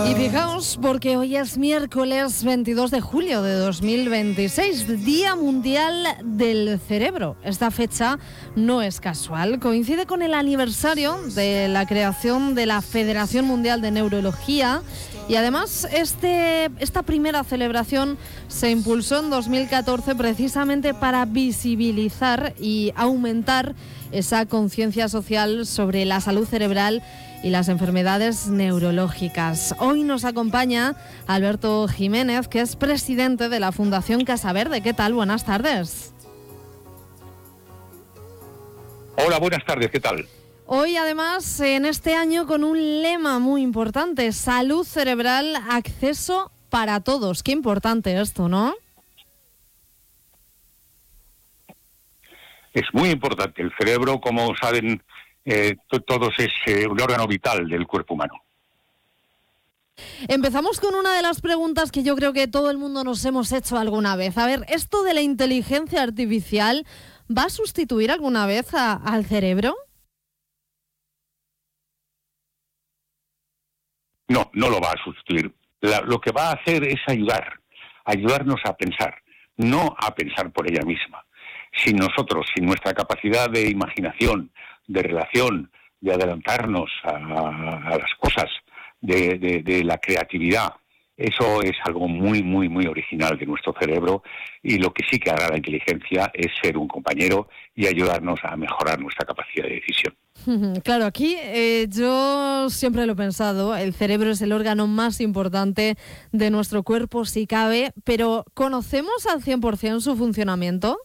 Y fijaos, porque hoy es miércoles 22 de julio de 2026, Día Mundial del Cerebro. Esta fecha no es casual, coincide con el aniversario de la creación de la Federación Mundial de Neurología y además esta primera celebración se impulsó en 2014 precisamente para visibilizar y aumentar esa conciencia social sobre la salud cerebral y las enfermedades neurológicas. Hoy nos acompaña Alberto Jiménez, que es presidente de la Fundación Casa Verde. ¿Qué tal? Buenas tardes. Hola, buenas tardes. ¿Qué tal? Hoy, además, en este año con un lema muy importante: salud cerebral, acceso para todos. Qué importante esto, ¿no? Es muy importante. El cerebro, como saben todos, es un órgano vital del cuerpo humano. Empezamos con una de las preguntas que yo creo que todo el mundo nos hemos hecho alguna vez. A ver, ¿esto de la inteligencia artificial va a sustituir alguna vez al cerebro? No, no lo va a sustituir. Lo que va a hacer es ayudarnos a pensar, no a pensar por ella misma. Sin nosotros, sin nuestra capacidad de imaginación, de relación, de adelantarnos a las cosas, de la creatividad, eso es algo muy, muy, muy original de nuestro cerebro, y lo que sí que hará la inteligencia es ser un compañero y ayudarnos a mejorar nuestra capacidad de decisión. Claro, aquí yo siempre lo he pensado, el cerebro es el órgano más importante de nuestro cuerpo, si cabe, pero ¿conocemos al 100% su funcionamiento?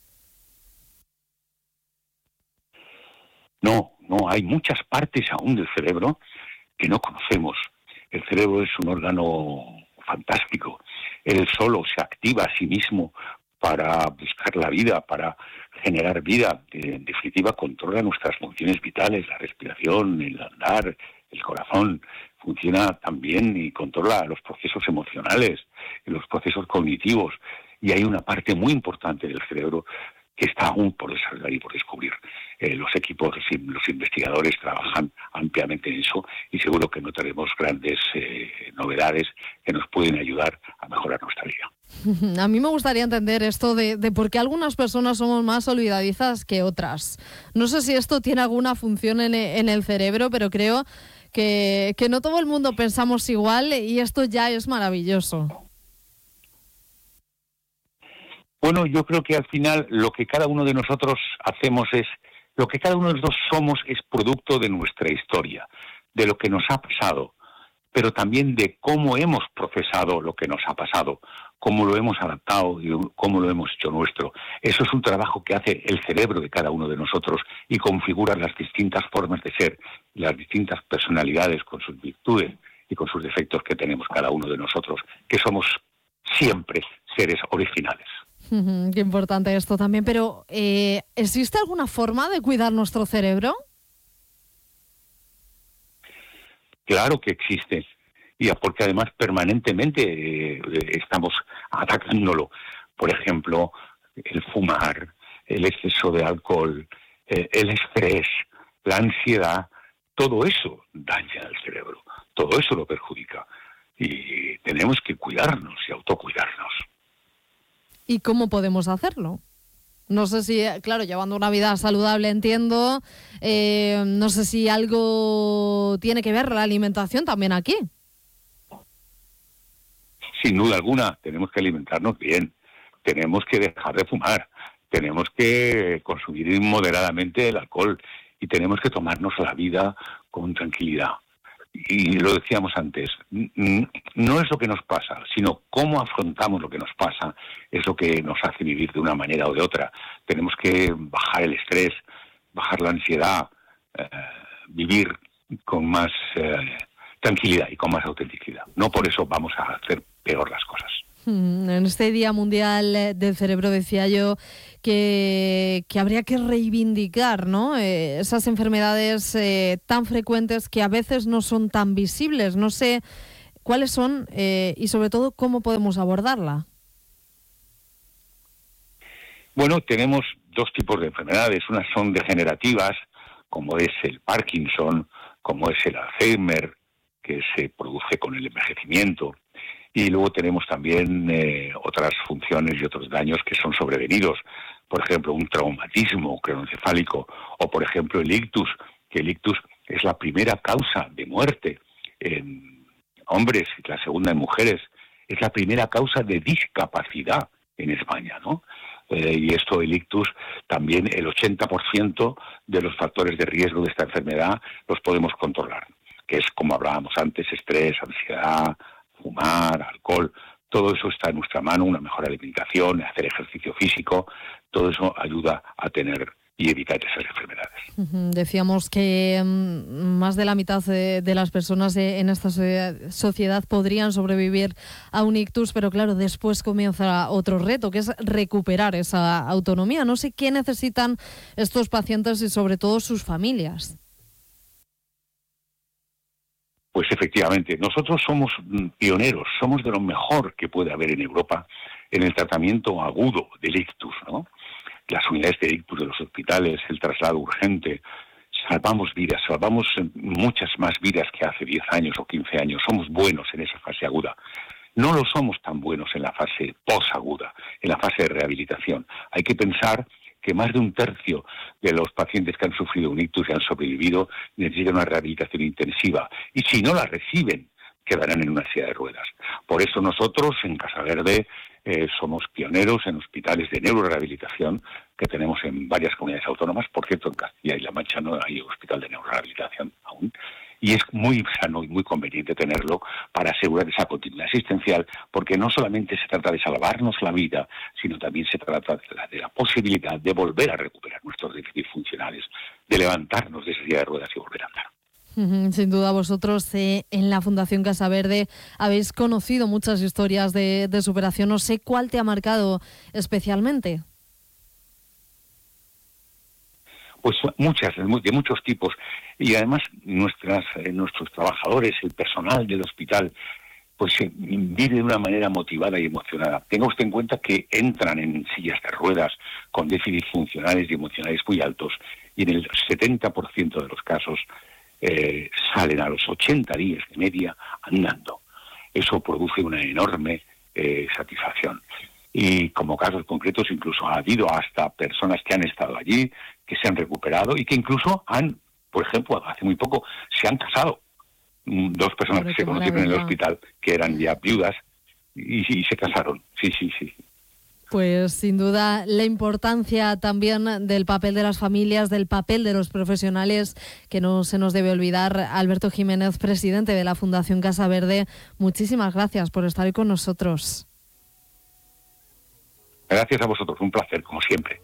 No, hay muchas partes aún del cerebro que no conocemos. El cerebro es un órgano fantástico. Él solo se activa a sí mismo para buscar la vida, para generar vida. En definitiva, controla nuestras funciones vitales, la respiración, el andar, el corazón. Funciona también y controla los procesos emocionales, los procesos cognitivos. Y hay una parte muy importante del cerebro que está aún por desarrollar y por descubrir. Los equipos, los investigadores trabajan ampliamente en eso y seguro que notaremos grandes novedades que nos pueden ayudar a mejorar nuestra vida. A mí me gustaría entender esto de por qué algunas personas somos más olvidadizas que otras. No sé si esto tiene alguna función en el cerebro, pero creo que no todo el mundo pensamos igual y esto ya es maravilloso. Bueno, yo creo que al final lo que cada uno de nosotros hacemos lo que cada uno de nosotros somos es producto de nuestra historia, de lo que nos ha pasado, pero también de cómo hemos procesado lo que nos ha pasado, cómo lo hemos adaptado y cómo lo hemos hecho nuestro. Eso es un trabajo que hace el cerebro de cada uno de nosotros y configura las distintas formas de ser, las distintas personalidades con sus virtudes y con sus defectos que tenemos cada uno de nosotros, que somos siempre seres originales. Qué importante esto también, pero ¿existe alguna forma de cuidar nuestro cerebro? Claro que existe, y porque además permanentemente estamos atacándolo. Por ejemplo, el fumar, el exceso de alcohol, el estrés, la ansiedad, todo eso daña al cerebro, todo eso lo perjudica. Y tenemos que cuidarnos y autocuidarnos. ¿Y cómo podemos hacerlo? No sé si, claro, llevando una vida saludable entiendo, no sé si algo tiene que ver la alimentación también aquí. Sin duda alguna, tenemos que alimentarnos bien, tenemos que dejar de fumar, tenemos que consumir moderadamente el alcohol y tenemos que tomarnos la vida con tranquilidad. Y lo decíamos antes, no es lo que nos pasa, sino cómo afrontamos lo que nos pasa, es lo que nos hace vivir de una manera o de otra. Tenemos que bajar el estrés, bajar la ansiedad, vivir con más tranquilidad y con más autenticidad. No por eso vamos a hacer peor las cosas. En este Día Mundial del Cerebro decía yo que habría que reivindicar, ¿no? Esas enfermedades tan frecuentes que a veces no son tan visibles. No sé cuáles son y sobre todo cómo podemos abordarla. Bueno, tenemos dos tipos de enfermedades. Unas son degenerativas, como es el Parkinson, como es el Alzheimer, que se produce con el envejecimiento. Y luego tenemos también otras funciones y otros daños que son sobrevenidos. Por ejemplo, un traumatismo craneoencefálico o, por ejemplo, el ictus, que el ictus es la primera causa de muerte en hombres y la segunda en mujeres. Es la primera causa de discapacidad en España, ¿no? Y esto, el ictus, también el 80% de los factores de riesgo de esta enfermedad los podemos controlar, que es, como hablábamos antes, estrés, ansiedad, fumar, alcohol. Todo eso está en nuestra mano, una mejor alimentación, hacer ejercicio físico, todo eso ayuda a tener y evitar esas enfermedades. Decíamos que más de la mitad de las personas en esta sociedad podrían sobrevivir a un ictus, pero claro, después comienza otro reto, que es recuperar esa autonomía. No sé qué necesitan estos pacientes y sobre todo sus familias. Pues efectivamente, nosotros somos pioneros, somos de lo mejor que puede haber en Europa en el tratamiento agudo del ictus, ¿no? Las unidades de ictus de los hospitales, el traslado urgente, salvamos vidas, salvamos muchas más vidas que hace 10 años o 15 años. Somos buenos en esa fase aguda. No lo somos tan buenos en la fase posaguda, en la fase de rehabilitación. Hay que pensar que más de un tercio de los pacientes que han sufrido un ictus y han sobrevivido necesitan una rehabilitación intensiva. Y si no la reciben, quedarán en una silla de ruedas. Por eso nosotros, en Casa Verde, somos pioneros en hospitales de neurorehabilitación que tenemos en varias comunidades autónomas. Por cierto, en Castilla y La Mancha no hay hospital de neurorehabilitación aún. Y es muy sano y muy conveniente tenerlo para asegurar esa continuidad asistencial, porque no solamente se trata de salvarnos la vida, sino también se trata de la posibilidad de volver a recuperar nuestros déficits funcionales, de levantarnos de esa silla de ruedas y volver a andar. Sin duda, vosotros en la Fundación Casa Verde habéis conocido muchas historias de superación. No sé cuál te ha marcado especialmente. Pues muchas, de muchos tipos. Y además nuestros trabajadores, el personal del hospital, pues vive de una manera motivada y emocionada. Tenga usted en cuenta que entran en sillas de ruedas con déficits funcionales y emocionales muy altos, y en el 70% de los casos salen a los 80 días de media andando. Eso produce una enorme satisfacción. Y como casos concretos, incluso ha habido hasta personas que han estado allí, que se han recuperado y que incluso han, por ejemplo, hace muy poco, se han casado. Dos personas que se conocieron en el hospital, que eran ya viudas, y se casaron. Sí. Pues sin duda la importancia también del papel de las familias, del papel de los profesionales, que no se nos debe olvidar. Alberto Jiménez, presidente de la Fundación Casa Verde, muchísimas gracias por estar hoy con nosotros. Gracias a vosotros, un placer, como siempre.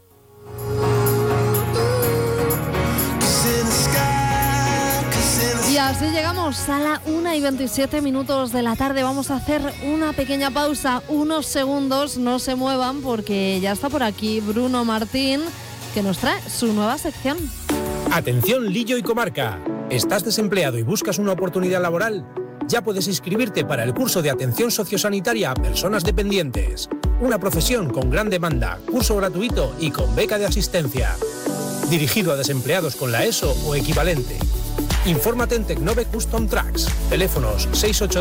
Y así llegamos a la 1:27 de la tarde. Vamos a hacer una pequeña pausa, unos segundos, no se muevan porque ya está por aquí Bruno Martín, que nos trae su nueva sección. Atención Lillo y comarca. ¿Estás desempleado y buscas una oportunidad laboral? Ya puedes inscribirte para el curso de atención sociosanitaria a personas dependientes. Una profesión con gran demanda, curso gratuito y con beca de asistencia. Dirigido a desempleados con la ESO o equivalente. Infórmate en Tecnove Custom Tracks. Teléfonos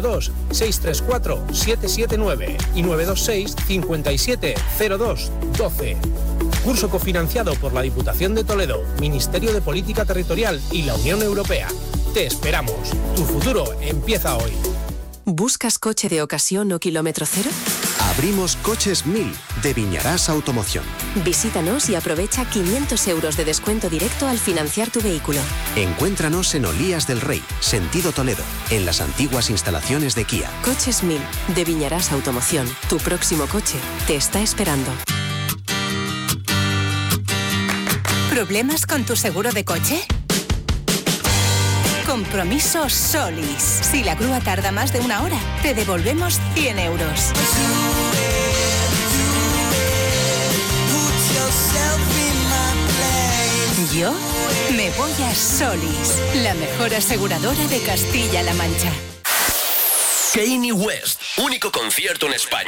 682-634-779 y 926-5702-12. Curso cofinanciado por la Diputación de Toledo, Ministerio de Política Territorial y la Unión Europea. Te esperamos. Tu futuro empieza hoy. ¿Buscas coche de ocasión o kilómetro cero? Abrimos Coches 1000 de Viñarás Automoción. Visítanos y aprovecha 500 euros de descuento directo al financiar tu vehículo. Encuéntranos en Olías del Rey, sentido Toledo, en las antiguas instalaciones de Kia. Coches 1000 de Viñarás Automoción. Tu próximo coche te está esperando. ¿Problemas con tu seguro de coche? Compromiso Solis. Si la grúa tarda más de 1 hora, te devolvemos 100 euros. Yo me voy a Solis, la mejor aseguradora de Castilla-La Mancha. Kanye West, único concierto en España.